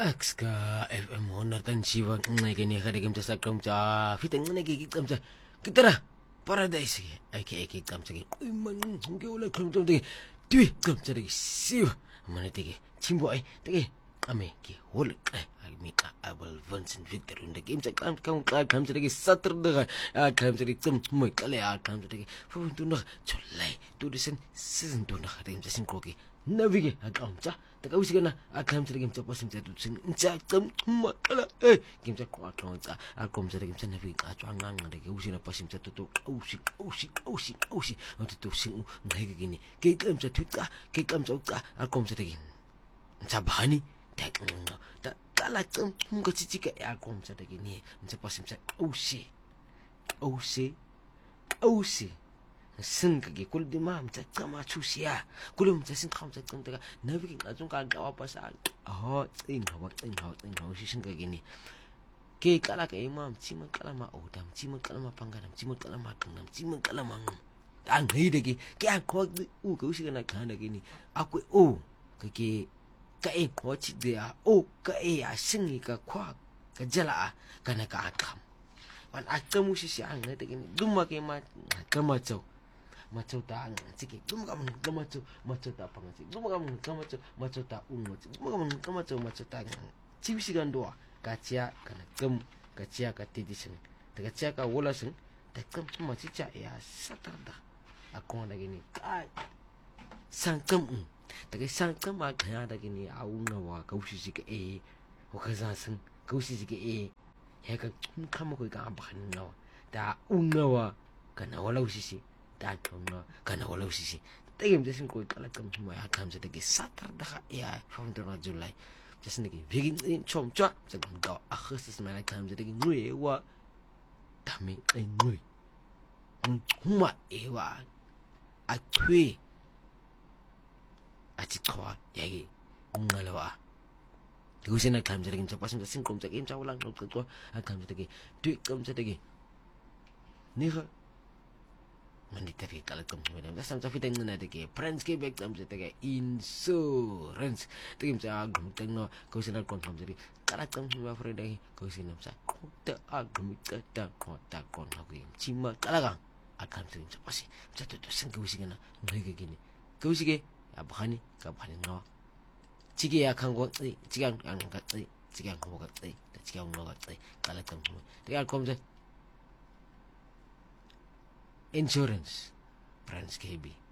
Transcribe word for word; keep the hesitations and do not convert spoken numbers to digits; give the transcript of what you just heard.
Akska F M honatan siwa ngai kini kada game sa kram cha fiteng ngai ki kram cha kitara paradise ai ki ki kram cha ki man ngai ola kram cha de tui kram cha de siwa mana tege chimbo ai tege ame ki hol ai mi ka abel Vincent Victor in the game cha kram kram kram cha de satr de kram cha de tsum moi kale a kram cha de fu tu na cholai tu de sen season tu na game cha sin ko ki navige akam cha taka usi kana akam cha game cha pasim cha tu sin cha tsum makala eh game cha ko akam cha akom cha game cha navige ka chwa ngang de usi na pasim cha tu tu usi usi usi usi tu tu sin ngai ki ni ke game cha tu ka ke game cha ka akom cha de cha bani tak no ta kala tsum ko chi chi ka akom cha de ni cha pasim cha usi usi usi Sengkagi kul di mam cha kama chusia kulum cha sin kham cha kang ta nabi ka chung ka ga pa sa ho tsin ha tsin ha tsin ha shi sengkagi ni ke kala ka imam chima kala ma odam chima kala ma pangaram chima kala ma kanam chima kala ma ang hei de ki ke a ko u ko shi na kan de ni akwe o ke ke ka e ko chi de a o ka e a singi ka kwa ka jala ka na ka akam wan akamu shi shi ang de ni dumma ke ma kama chau macho ta chiki dum kam kamacho macho ta pangasi dum kam kamacho macho ta ungo dum kam kamacho macho ta chiwisigan do kachia kana kem kachia ka tidising ta kachia ka wolasing ta kam machi cha ya satarda akon da gini kai sangkam ta ke sangkam ma kaya da gini aunga wa kaushi ke e o kaza sing kaushi ke e ya ka kam ko ka ba no da unga wa kana wala usisi da kona kana wala usisi tegem desin ko kala kam ma ya kam se de satar da ya from the July just ne begin in chom cha sa gam ga a khus ma kam se de ngui wa tami ai ngui huma e wa a thui a chi khwa ya gi ngalawa Aku sih nak kamu jadi macam pasal sing kom jadi macam ulang nak kau kamu jadi duit kamu jadi ni ke mandi tapi kalau kamu macam macam tapi tengok nanti ke friends ke back kamu jadi insurance tapi macam agam tengok kau sih nak kamu jadi kalau kamu semua friend lagi kau sih nak macam kau tak agam kita kau tak kau nak kau cima kalau kan akan tu macam pasal macam tu tu sing kau sih kena lagi gini kau sih ke apa ni kau apa ni no Chiki ya kan go tsi chigang ang ga tsi chigang ko ga tsi da chigang no ga tsi kala kam mo tiga kom se insurance friends K B